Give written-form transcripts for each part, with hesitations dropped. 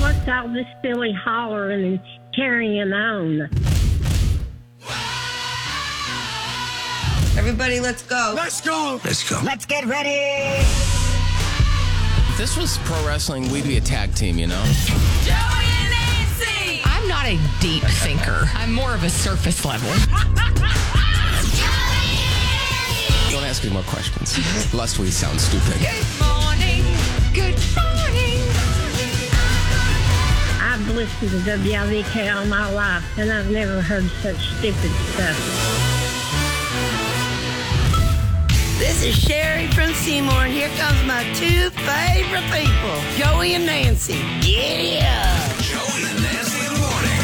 What's all this silly hollering and carrying on? Everybody, let's go. Let's go. Let's go. Let's get ready. If this was pro wrestling, we'd be a tag team, you know? Joey and Nancy! I'm not a deep thinker. I'm more of a surface level. Don't ask any more questions, lest we sound stupid. Good morning. Good morning. I've listened to WIVK all my life, and I've never heard such stupid stuff. This is Sherry from Seymour, and here comes my two favorite people, Joey and Nancy. Yeah! Joey and Nancy in the morning.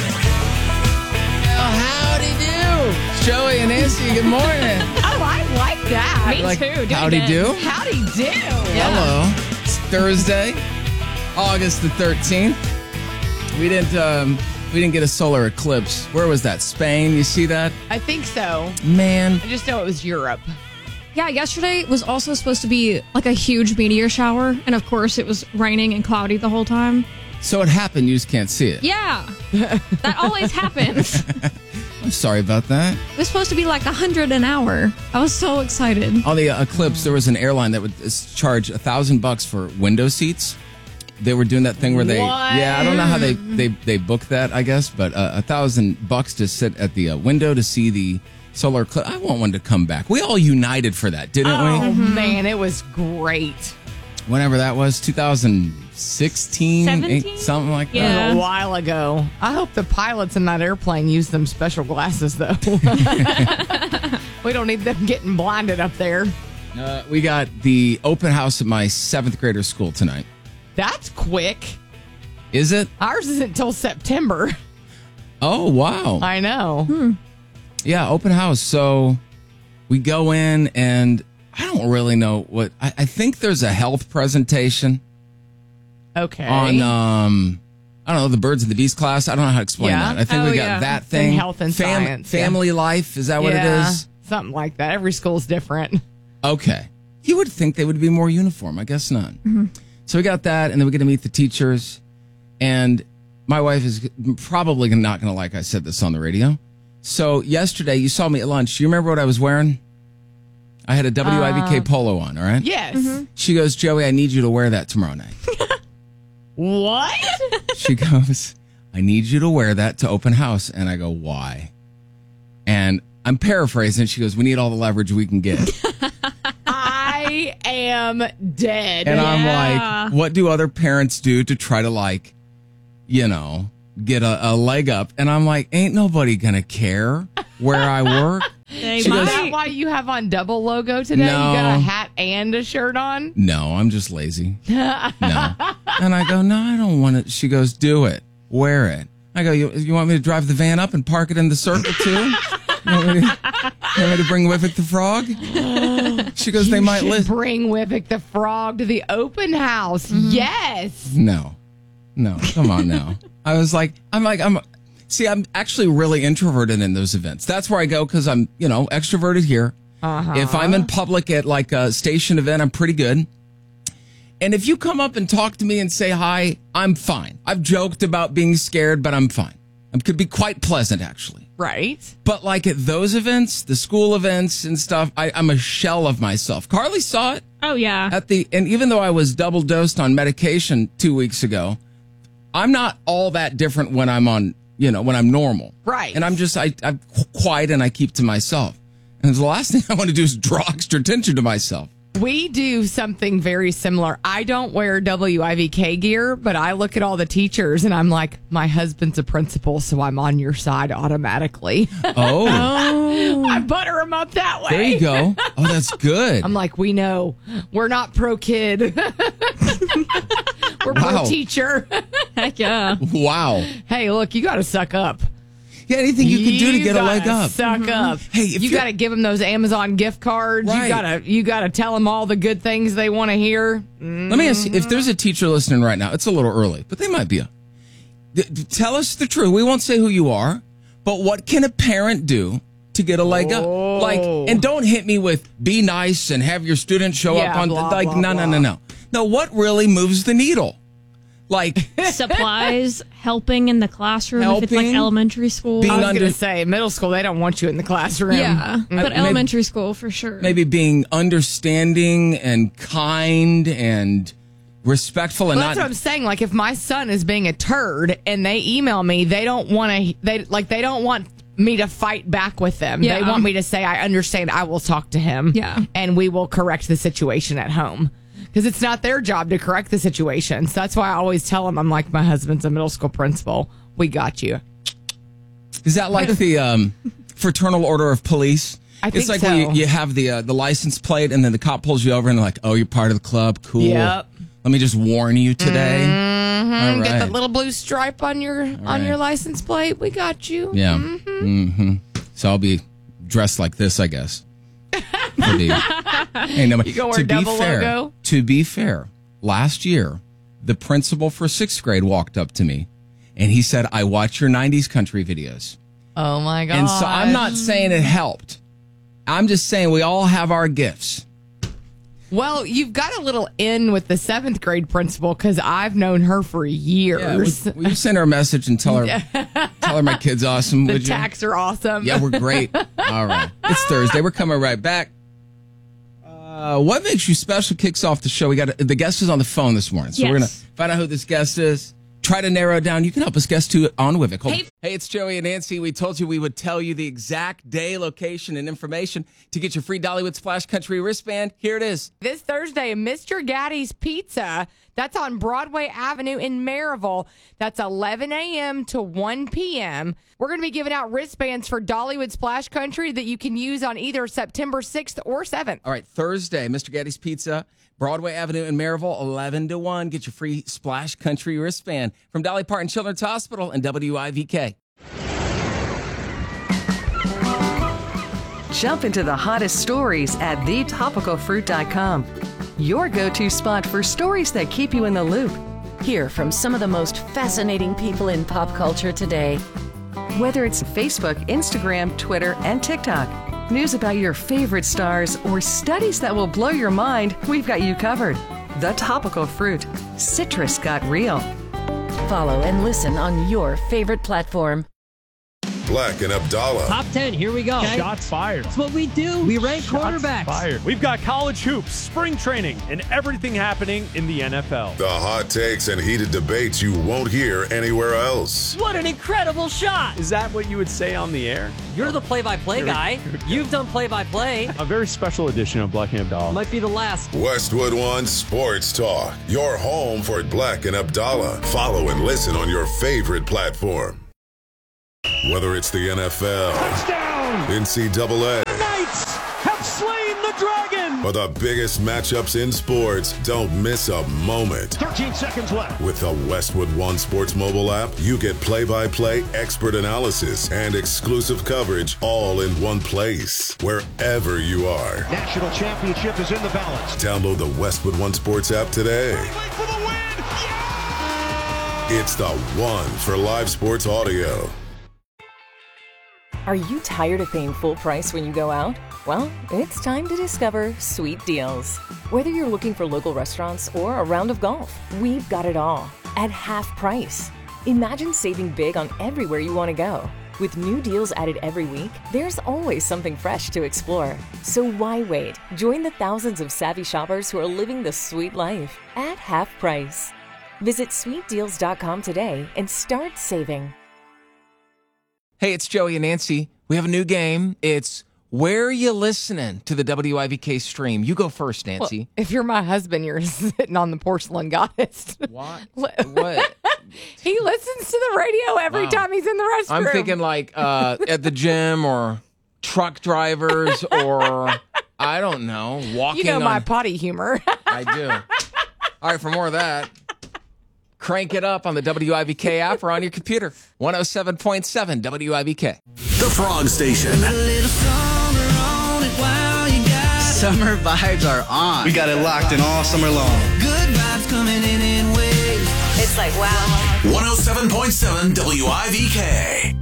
Oh, howdy do. It's Joey and Nancy, good morning. Oh, I like that. Me too. Do Howdy it do. again. Howdy do. Hello. It's Thursday, August the 13th. We didn't get a solar eclipse. Where was that? Spain? You see that? I think so. Man. I just know it was Europe. Yeah, yesterday was also supposed to be like a huge meteor shower. And of course, it was raining and cloudy the whole time. So it happened, you just can't see it. Yeah, that always happens. I'm sorry about that. It was supposed to be like 100 an hour. I was so excited. On the eclipse, there was an airline that would charge $1,000 for window seats. They were doing that thing where they, What? yeah, I don't know how they book that, I guess, but $1,000 to sit at the window to see the solar eclipse. I want one to come back. We all united for that, didn't Oh, we? man, it was great. Whenever that was, 2016, 17? something like Yeah. that. A while ago. I hope the pilots in that airplane use them special glasses, though. We don't need them getting blinded up there. We got the open house at my 7th grader school tonight. That's quick. Is it? Ours isn't until September. Oh, wow. I know. Yeah, open house. So we go in and I don't really know what I think there's a health presentation Okay. on I don't know, the birds and the bees class. I don't know how to explain Yeah. that. I think Oh, we got yeah. that thing. health and science, yeah. Family life, is that what it is? Something like that. Every school's different. Okay. You would think they would be more uniform. I guess not. So we got that, and then we get to meet the teachers. And my wife is probably not going to like I said this on the radio. So yesterday, you saw me at lunch. You remember what I was wearing? I had a WIVK polo on, all right? Yes. She goes, Joey, I need you to wear that tomorrow night. What? She goes, I need you to wear that to open house. And I go, why? And I'm paraphrasing. She goes, we need all the leverage we can get. I am dead. And Yeah. I'm like, what do other parents do to try to, like, you know, get a leg up? And I'm like, ain't nobody going to care where I work. They She goes, Is that why you have on double logo today? No. You got a hat and a shirt on? No, I'm just lazy. No. And I go, no, I don't want it. She goes, do it. Wear it. I go, you want me to drive the van up and park it in the circle too? You want me to bring Whiffik the frog? She goes, they might listen. Bring Whiffik the frog to the open house. Yes. No, come on now. I'm actually really introverted in those events. That's where I go because I'm, extroverted here. If I'm in public at like a station event, I'm pretty good. And if you come up and talk to me and say hi, I'm fine. I've joked about being scared, but I'm fine. I could be quite pleasant, actually. Right. But like at those events, the school events and stuff, I'm a shell of myself. Carly saw it Oh, yeah. and even though I was double dosed on medication 2 weeks ago, I'm not all that different when I'm on, when I'm normal. Right. And I'm quiet and I keep to myself. And the last thing I want to do is draw extra attention to myself. We do something very similar. I don't wear WIVK gear, but I look at all the teachers and I'm like, my husband's a principal, so I'm on your side automatically. Oh, I butter them up that way. there you go. Oh, that's good. I'm like, we know. We're not pro kid. We're Wow. pro teacher. Heck yeah. Wow. Hey, look, you got to suck up. Yeah, anything you can do to get a leg gotta up. Suck up. Hey, if you you're- got to give them those Amazon gift cards. Right. You got to tell them all the good things they want to hear. Let me ask you, if there's a teacher listening right now, it's a little early, but they might be. Tell us the truth. We won't say who you are, but what can a parent do to get a leg up? Like, and don't hit me with be nice and have your student show Yeah, up on blah, like blah, no. blah. No, what really moves the needle? Like supplies, helping in the classroom if it's like Helping, elementary school. being I was under- going to say, middle school, they don't want you in the classroom. Yeah, but maybe- elementary school for sure. maybe being understanding and kind and respectful and Well, that's what not I'm saying. Like, if my son is being a turd and they email me, they don't want me to fight back with them. Yeah. They want me to say, I understand, I will talk to him. Yeah. And we will correct the situation at home. Because it's not their job to correct the situation. So that's why I always tell them, I'm like, my husband's a middle school principal. We got you. Is that like the Fraternal Order of Police? I think it's like so. when you have the license plate and then the cop pulls you over and they're like, oh, you're part of the club. Cool. Yep. Let me just warn you today. All right. Get the little blue stripe on your right. license plate. We got you. Yeah. Mm-hmm. So I'll be dressed like this, I guess. Hey, no, You gonna wear double logo? To be fair, last year, the principal for 6th grade walked up to me and he said, I watch your 90s country videos. Oh, my God. And so I'm not saying it helped. I'm just saying we all have our gifts. Well, you've got a little in with the 7th grade principal because I've known her for years. Will you send her a message and tell her my kid's awesome? The would you? tacks are awesome. Yeah, we're great. All right. It's Thursday. We're coming right back. What makes you special kicks off the show. We got the guest is on the phone this morning. So we're going to find out who this guest is. Try to narrow it down. You can help us guess too on Wivik. Hey, it's Joey and Nancy. We told you we would tell you the exact day, location, and information to get your free Dollywood Splash Country wristband. Here it is. This Thursday, Mr. Gaddy's Pizza. That's on Broadway Avenue in Maryville. That's 11 a.m. to 1 p.m. We're going to be giving out wristbands for Dollywood Splash Country that you can use on either September 6th or 7th. All right, Thursday, Mr. Gaddy's Pizza, Broadway Avenue in Maryville, 11 to 1. Get your free Splash Country wristband from Dolly Parton Children's Hospital and WIVK. Jump into the hottest stories at thetopicalfruit.com. Your go-to spot for stories that keep you in the loop. Hear from some of the most fascinating people in pop culture today. Whether it's Facebook, Instagram, Twitter, and TikTok. News about your favorite stars or studies that will blow your mind, we've got you covered. The Topical Fruit. Citrus got real. Follow and listen on your favorite platform. Black and Abdallah. Top 10, here we go. Shots fired. That's what we do. We rank quarterbacks. Fired. We've got college hoops, spring training, and everything happening in the NFL. The hot takes and heated debates you won't hear anywhere else. What an incredible shot. Is that what you would say on the air? You're the play-by-play guy. You've done play-by-play. A very special edition of Black and Abdallah. Might be the last. Westwood One Sports Talk. Your home for Black and Abdallah. Follow and listen on your favorite platform. Whether it's the NFL, Touchdown! NCAA, Knights have slain the dragon! or the biggest matchups in sports, don't miss a moment. 13 seconds left. With the Westwood One Sports mobile app, you get play-by-play, expert analysis, and exclusive coverage all in one place, wherever you are. National championship is in the balance. Download the Westwood One Sports app today. For the win! Yeah! It's the one for live sports audio. Are you tired of paying full price when you go out? Well, it's time to discover Sweet Deals. Whether you're looking for local restaurants or a round of golf, we've got it all at half price. Imagine saving big on everywhere you want to go. With new deals added every week, there's always something fresh to explore. So why wait? Join the thousands of savvy shoppers who are living the sweet life at half price. Visit sweetdeals.com today and start saving. Hey, it's Joey and Nancy. We have a new game. It's Where Are You Listening to the WIVK stream? You go first, Nancy. Well, if you're my husband, you're sitting on the porcelain goddess. What? He listens to the radio every time he's in the restroom. I'm thinking like at the gym or truck drivers or, I don't know, walking. You know my potty humor. I do. All right, for more of that, crank it up on the WIVK app or on your computer. 107.7 WIVK. The Frog Station. Summer vibes are on. We got it locked in all summer long. Good vibes coming in waves. It's like, wow. 107.7 WIVK.